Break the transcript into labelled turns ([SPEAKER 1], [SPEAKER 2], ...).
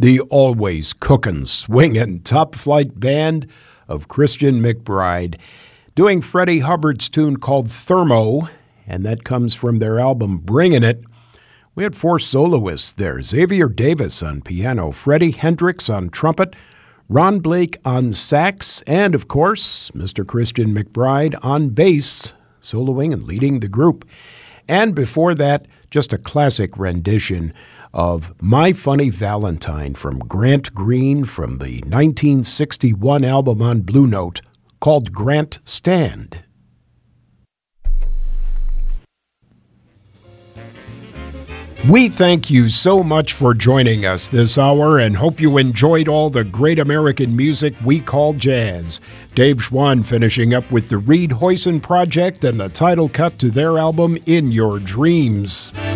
[SPEAKER 1] the always cookin', swingin', top-flight band of Christian McBride, doing Freddie Hubbard's tune called Thermo, and that comes from their album Bringin' It. We had 4 soloists there: Xavier Davis on piano, Freddie Hendricks on trumpet, Ron Blake on sax, and, of course, Mr. Christian McBride on bass, soloing and leading the group. And before that, just a classic rendition of My Funny Valentine from Grant Green from the 1961 album on Blue Note called Grant Stand. We thank you so much for joining us this hour and hope you enjoyed all the great American music we call jazz. Dave Schwann finishing up with the Reed Hoyson Project and the title cut to their album In Your Dreams.